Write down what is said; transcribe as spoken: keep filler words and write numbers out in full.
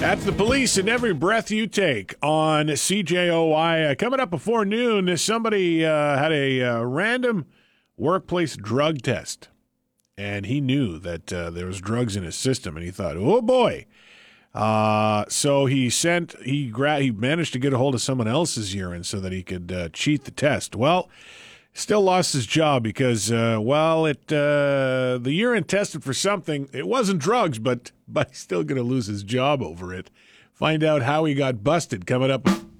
That's the police in every breath you take on C J O I. Uh, coming up before noon, somebody uh, had a uh, random workplace drug test, and he knew that uh, there was drugs in his system, and he thought, oh, boy. Uh, so he sent, he gra- he managed to get a hold of someone else's urine so that he could uh, cheat the test. Well, still lost his job because, uh, well, it uh, the urine tested for something. It wasn't drugs, but but he's still going to lose his job over it. Find out how he got busted coming up.